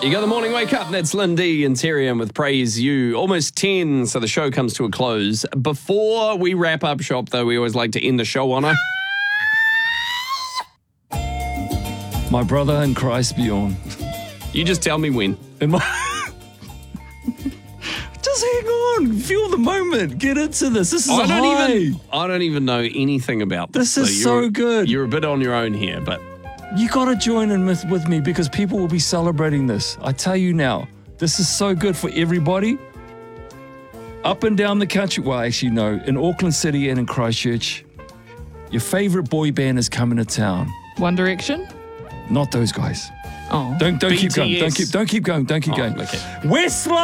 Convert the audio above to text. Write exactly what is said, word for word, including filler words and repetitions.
You got the morning wake up. That's Lindy and Tyrion with Praise You. Almost ten, so the show comes to a close. Before we wrap up shop, though, we always like to end the show on a... My brother in Christ, Bjorn. You just tell me when. In my... Just hang on. Feel the moment. Get into this. This is I a don't high. even. I don't even know anything about this. This is so you're- good. You're a bit on your own here, but You got to join in with, with me because people will be celebrating this. I tell you now, this is so good for everybody. Up and down the country. Well, actually, no. In Auckland City and in Christchurch, your favorite boy band is coming to town. One Direction? Not those guys. Oh. Don't don't keep going. Don't B T S. keep don't keep going. Don't keep Oh, going. okay. Westlife.